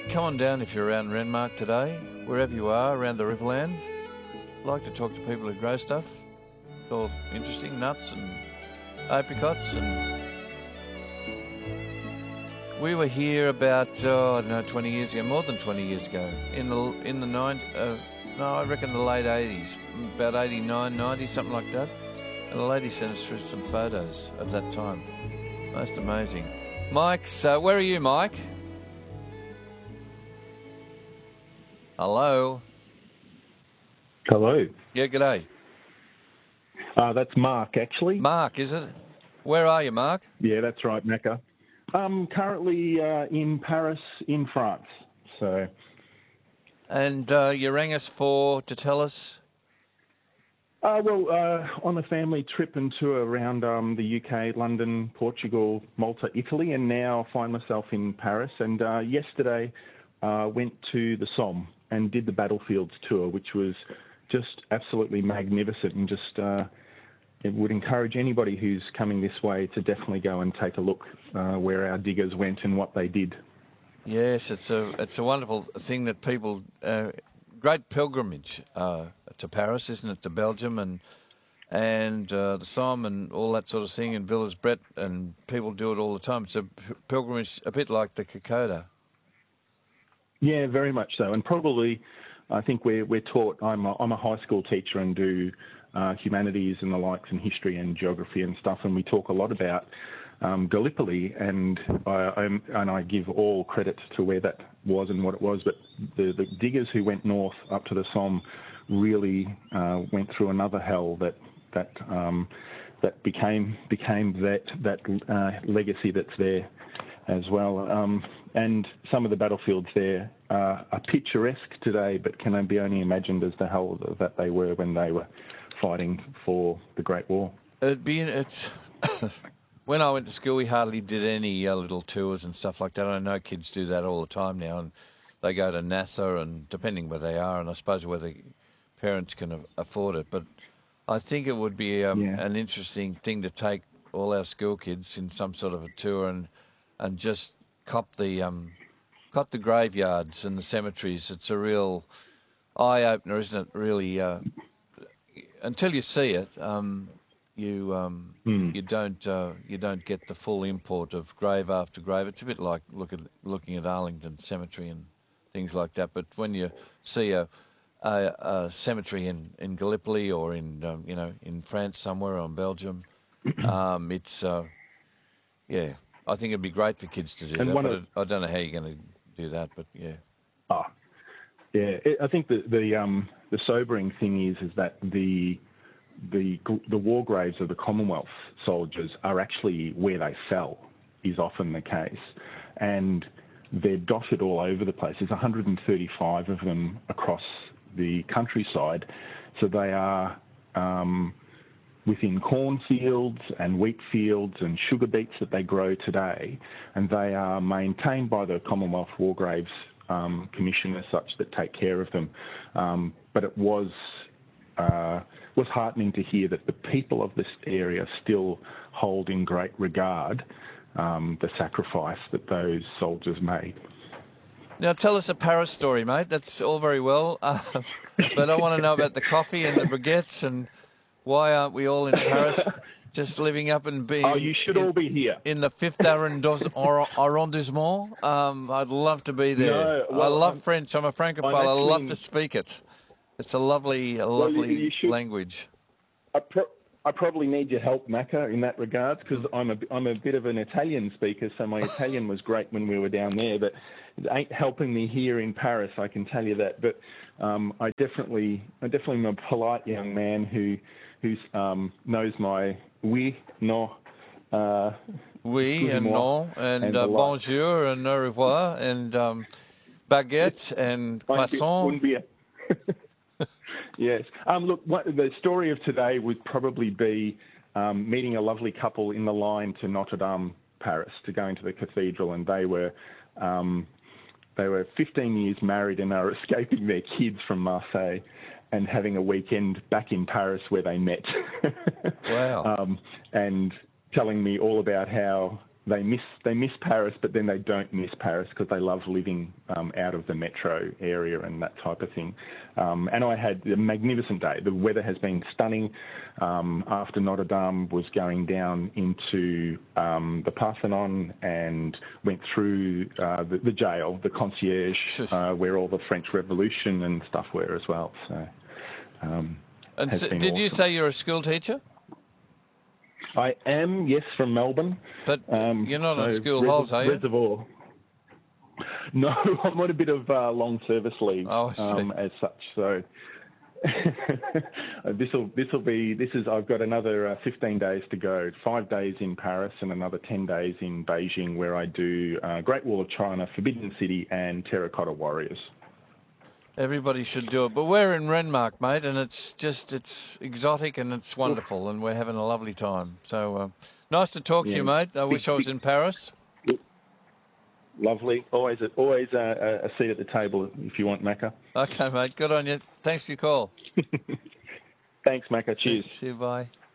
come on down if you're around Renmark today, wherever you are around the Riverland. I'd like to talk to people who grow stuff. It's all interesting, nuts and apricots. And we were here about, 20 years ago, more than 20 years ago, in the I reckon the late 80s, about 89, 90, something like that. And the lady sent us through some photos of that time. Most amazing. Mike, so where are you, Mike? Hello? Hello. Yeah, g'day. That's Mark, actually. Mark, is it? Where are you, Mark? Yeah, that's right, Macca. I'm currently in Paris, in France. So. And you rang us to tell us? On a family trip and tour around the UK, London, Portugal, Malta, Italy, and now I find myself in Paris. And yesterday went to the Somme and did the Battlefields tour, which was just absolutely magnificent, and just it would encourage anybody who's coming this way to definitely go and take a look where our diggers went and what they did. Yes, it's a wonderful thing that people, great pilgrimage to Paris, isn't it? To Belgium and the Somme and all that sort of thing, and Villers-Bret, and people do it all the time. It's a pilgrimage, a bit like the Kokoda. Yeah, very much so, and probably I think we're taught. I'm a high school teacher and do humanities and the likes, and history and geography and stuff, and we talk a lot about Gallipoli, and I give all credit to where that was and what it was, but the diggers who went north up to the Somme really went through another hell that became that legacy that's there as well. And some of the battlefields there are picturesque today, but can be only imagined as the hell that they were when they were fighting for the Great War. It's when I went to school, we hardly did any little tours and stuff like that. I know kids do that all the time now, and they go to NASA, and depending where they are, and I suppose whether parents can afford it. But I think it would be an interesting thing to take all our school kids in some sort of a tour and just cop the graveyards and the cemeteries. It's a real eye opener, isn't it? Really, until you see it, you don't get the full import of grave after grave. It's a bit like looking at Arlington Cemetery and things like that. But when you see a cemetery in Gallipoli or in France somewhere, or in Belgium, it's I think it'd be great for kids to do that. But I don't know how you're going to do that, but yeah. Oh, yeah. I think the sobering thing is that the war graves of the Commonwealth soldiers are actually where they fell, is often the case, and they're dotted all over the place. There's 135 of them across the countryside, so they are within cornfields and wheat fields and sugar beets that they grow today, and they are maintained by the Commonwealth War Graves Commission as such that take care of them. But it was heartening to hear that the people of this area still hold in great regard the sacrifice that those soldiers made. Now, tell us a Paris story, mate. That's all very well, but I want to know about the coffee and the baguettes, and why aren't we all in Paris just living up and being... Oh, you should all be here. In the 5th arrondissement. I'd love to be there. No, well, I love French. I'm a francophile. I love to speak it. It's a lovely language. I probably need your help, Macca, in that regard, because I'm a bit of an Italian speaker, so my Italian was great when we were down there, but it ain't helping me here in Paris, I can tell you that. But I definitely am a polite young man who knows my oui, non, oui and non, and bonjour and au revoir, and baguette and croissant. Yes. Look, the story of today would probably be meeting a lovely couple in the line to Notre Dame, Paris, to go into the cathedral, and they were 15 years married and are escaping their kids from Marseille and having a weekend back in Paris where they met. Wow. And telling me all about how they miss Paris, but then they don't miss Paris because they love living out of the metro area and that type of thing. And I had a magnificent day. The weather has been stunning. After Notre Dame was going down into the Parthenon and went through the jail, the concierge, where all the French Revolution and stuff were as well. So, and so, did you say you're a school teacher? I am, yes, from Melbourne. But you're not on school halls, are you? Reservoir. No, I'm on a bit of long service leave as such. So I've got another 15 days to go. 5 days in Paris and another 10 days in Beijing, where I do Great Wall of China, Forbidden City, and Terracotta Warriors. Everybody should do it. But we're in Renmark, mate, and it's exotic and it's wonderful, and we're having a lovely time. So nice to talk to you, mate. I wish I was in Paris. Lovely. Always a seat at the table if you want, Macca. Okay, mate. Good on you. Thanks for your call. Thanks, Macca. Cheers. See you. Bye.